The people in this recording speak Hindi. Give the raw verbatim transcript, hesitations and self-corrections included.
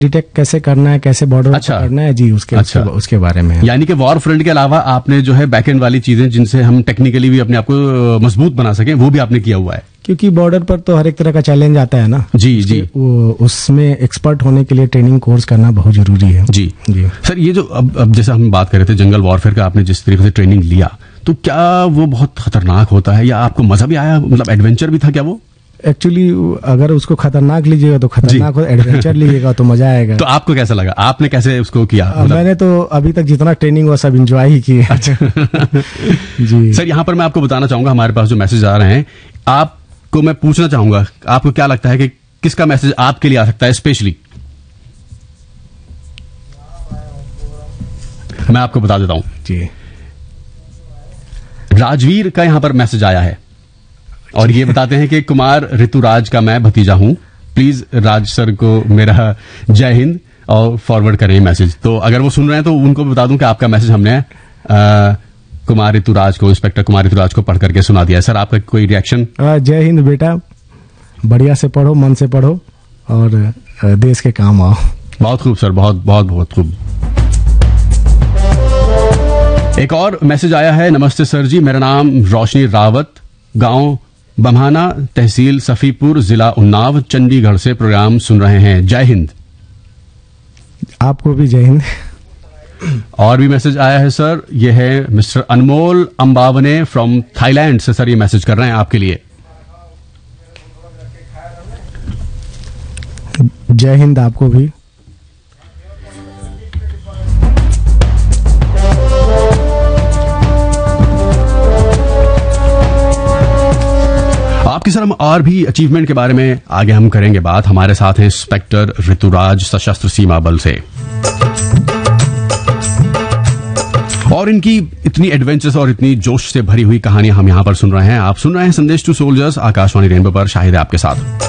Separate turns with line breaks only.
डिटेक्ट कैसे करना है, कैसे बॉर्डर
अच्छा।
करना है जी, उसके
अच्छा।
उसके, उसके बारे में।
यानी कि वॉर फ्रंट के अलावा आपने जो है बैकएंड वाली चीजें जिनसे हम टेक्निकली भी अपने आप को मजबूत बना सकें, वो भी आपने किया हुआ है।
क्योंकि बॉर्डर पर तो हर एक तरह का चैलेंज आता है ना
जी जी।
वो उसमें एक्सपर्ट होने के लिए ट्रेनिंग कोर्स करना बहुत जरूरी है।
जी
जी
सर, ये जो अब अब जैसे हम बात कर रहे थे जंगल वॉरफेयर का, आपने जिस तरीके से ट्रेनिंग लिया, तो क्या वो बहुत खतरनाक होता है या आपको मजा भी आया, मतलब एडवेंचर भी था क्या वो?
एक्चुअली अगर उसको खतरनाक लीजिएगा तो खतरनाक हो, एडवेंचर लीजिएगा तो मजा आएगा।
तो आपको कैसा लगा, आपने कैसे उसको किया?
आ, मतलब... मैंने तो अभी तक जितना ट्रेनिंग हुआ सब एंजॉय ही किया।
अच्छा।
जी
सर, यहाँ पर मैं आपको बताना चाहूंगा, हमारे पास जो मैसेज आ रहे हैं, आपको मैं पूछना चाहूंगा, आपको क्या लगता है कि किसका मैसेज आपके लिए आ सकता है स्पेशली? मैं आपको बता देता हूं
जी।
राजवीर का यहां पर मैसेज आया है और ये बताते हैं कि कुमार ऋतुराज का मैं भतीजा हूं, प्लीज राज सर को मेरा जय हिंद और फॉरवर्ड करें मैसेज। तो अगर वो सुन रहे हैं तो उनको बता दूं कि आपका मैसेज हमने आ, कुमार ऋतुराज को, इंस्पेक्टर कुमार ऋतुराज को पढ़ करके सुना दिया है। सर, आपका कोई रिएक्शन?
जय हिंद बेटा, बढ़िया से पढ़ो, मन से पढ़ो और देश के काम आओ।
बहुत खूब सर, बहुत बहुत बहुत खूब। एक और मैसेज आया है, नमस्ते सर जी, मेरा नाम रोशनी रावत, गांव बम्हाना, तहसील सफीपुर, जिला उन्नाव, चंडीगढ़ से प्रोग्राम सुन रहे हैं, जय हिंद।
आपको भी जय हिंद।
और भी मैसेज आया है सर, ये है मिस्टर अनमोल अंबावने फ्रॉम थाईलैंड से, सर ये मैसेज कर रहे हैं आपके लिए।
जय हिंद आपको भी।
आपके सर हम और भी अचीवमेंट के बारे में आगे हम करेंगे बात। हमारे साथ हैं इंस्पेक्टर ऋतुराज, सशस्त्र सीमा बल से, और इनकी इतनी एडवेंचरस और इतनी जोश से भरी हुई कहानियां हम यहां पर सुन रहे हैं। आप सुन रहे हैं संदेश टू सोल्जर्स, आकाशवाणी रेनबो पर, शाहिद है आपके साथ।